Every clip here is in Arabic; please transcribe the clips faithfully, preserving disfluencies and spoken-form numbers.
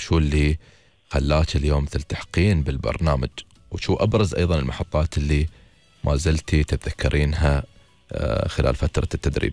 شو اللي خلاك اليوم تلتحقين بالبرنامج، وشو أبرز أيضا المحطات اللي ما زلتي تتذكرينها خلال فترة التدريب؟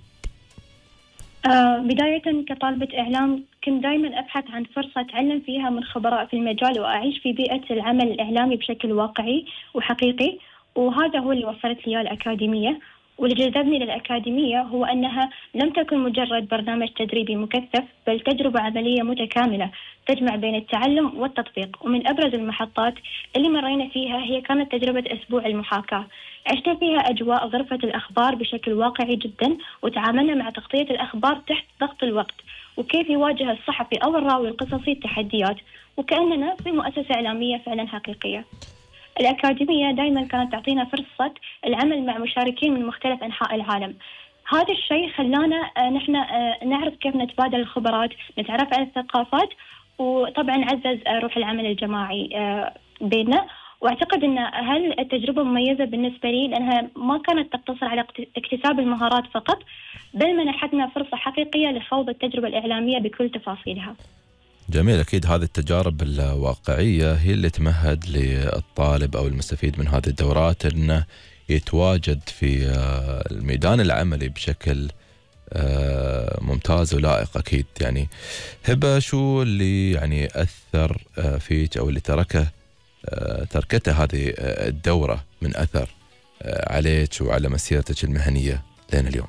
آه بداية كطالبة إعلام كنت دائما أبحث عن فرصة أتعلم فيها من خبراء في المجال وأعيش في بيئة العمل الإعلامي بشكل واقعي وحقيقي، وهذا هو اللي وصلت لي الأكاديمية. واللي جذبني للأكاديمية هو أنها لم تكن مجرد برنامج تدريبي مكثف، بل تجربة عملية متكاملة تجمع بين التعلم والتطبيق. ومن أبرز المحطات اللي مرينا فيها هي كانت تجربة أسبوع المحاكاة. عشنا فيها أجواء غرفة الأخبار بشكل واقعي جدا، وتعاملنا مع تغطية الأخبار تحت ضغط الوقت، وكيف يواجه الصحفي أو الراوي القصصي التحديات، وكأننا في مؤسسة إعلامية فعلا حقيقية. الأكاديمية دائما كانت تعطينا فرصة العمل مع مشاركين من مختلف أنحاء العالم. هذا الشيء خلانا نحن نعرف كيف نتبادل الخبرات، نتعرف على الثقافات، وطبعا عزز روح العمل الجماعي بيننا. واعتقد ان هل التجربه مميزه بالنسبه لي لانها ما كانت تقتصر على اكتساب المهارات فقط، بل منحتنا فرصه حقيقيه لخوض التجربه الاعلاميه بكل تفاصيلها. جميل. اكيد هذه التجارب الواقعيه هي اللي تمهد للطالب او المستفيد من هذه الدورات انه يتواجد في الميدان العملي بشكل ممتاز ولائق. اكيد يعني هبه، شو اللي يعني اثر فيك او اللي تركه تركته هذه الدورة من أثر عليك وعلى مسيرتك المهنية لين اليوم؟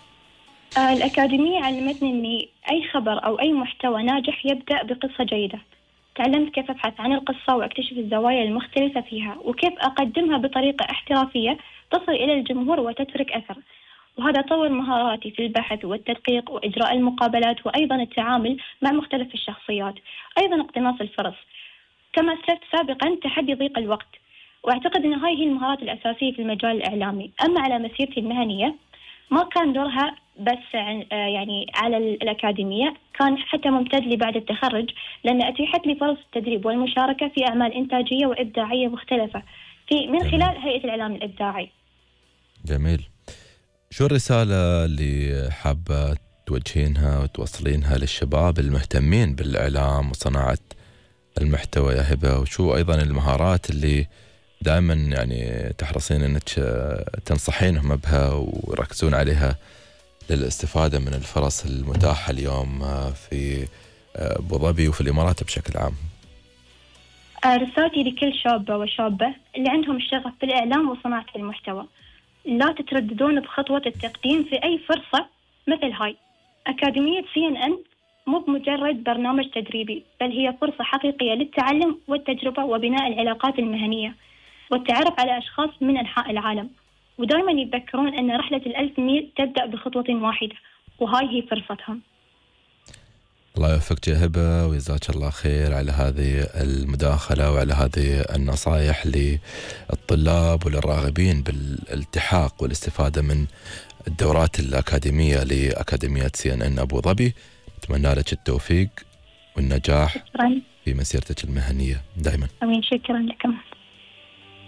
الأكاديمية علمتني أني أي خبر أو أي محتوى ناجح يبدأ بقصة جيدة. تعلمت كيف أبحث عن القصة وأكتشف الزوايا المختلفة فيها، وكيف أقدمها بطريقة احترافية تصل إلى الجمهور وتترك أثر. وهذا طور مهاراتي في البحث والتدقيق وإجراء المقابلات، وأيضا التعامل مع مختلف الشخصيات، أيضا اقتناص الفرص. كما أسلفت سابقا تحدي ضيق الوقت. وأعتقد أن هاي هي المهارات الأساسية في المجال الإعلامي. أما على مسيرتي المهنية ما كان دورها بس يعني على الأكاديمية، كان حتى ممتد لي بعد التخرج، لأن أتيحت لي فرص التدريب والمشاركة في أعمال إنتاجية وإبداعية مختلفة في من جميل. خلال هيئة الإعلام الإبداعي. جميل. شو الرسالة اللي حابة توجهينها وتوصلينها للشباب المهتمين بالإعلام وصناعة المحتوى يا هبة، وشو أيضا المهارات اللي دائما يعني تحرصين أنك تنصحينهم بها ويركزون عليها للاستفادة من الفرص المتاحة اليوم في أبو ظبي وفي الإمارات بشكل عام؟ رسالتي لكل شاب وشابة اللي عندهم الشغف بالإعلام وصناعة المحتوى: لا تترددون بخطوة التقديم في أي فرصة مثل هاي. أكاديمية سي إن إن مو بمجرد برنامج تدريبي، بل هي فرصة حقيقية للتعلم والتجربة وبناء العلاقات المهنية والتعرف على أشخاص من أنحاء العالم. ودائما يتذكرون أن رحلة الألف ميل تبدأ بخطوة واحدة، وهاي هي فرصتهم. الله يوفقك يا هبة وجزاك الله خير على هذه المداخلة وعلى هذه النصائح للطلاب وللراغبين بالالتحاق والاستفادة من الدورات الأكاديمية لأكاديمية سي إن إن أبو ظبي. أتمنى لك التوفيق والنجاح شكرا في مسيرتك المهنية دائما. أمين. شكرا لكم.